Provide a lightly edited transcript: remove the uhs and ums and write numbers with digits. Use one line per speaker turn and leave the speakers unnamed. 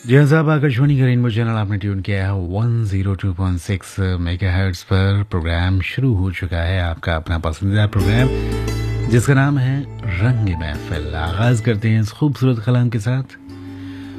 जी हाँ साहब, आकाशवाणी का रेनबो चैनल आपने ट्यून किया है 102.6 मेगाहर्ट्ज़ पर। प्रोग्राम शुरू हो चुका है, आपका अपना पसंदीदा प्रोग्राम जिसका नाम है रंग महफिल। आगाज करते हैं इस खूबसूरत कलाम के साथ।